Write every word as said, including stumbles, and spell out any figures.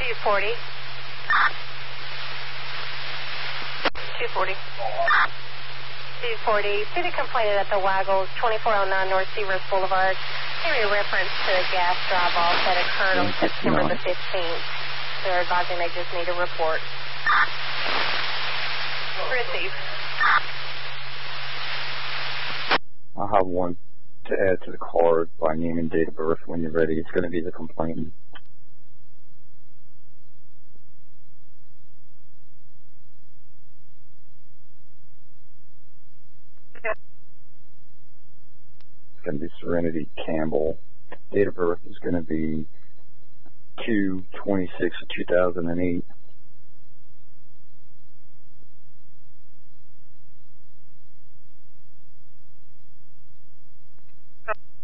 two forty. two forty. two forty. City complainant at the Waggles, twenty-four oh nine North Seaver's Boulevard. Give me a reference to a gas drive-off that occurred on September the fifteenth. They're advising they just need a report. Receive. I'll have one to add to the card by name and date of birth when you're ready. It's going to be the complainant. It's going to be Serenity Campbell. Date of birth is going to be two twenty-six of two thousand eight.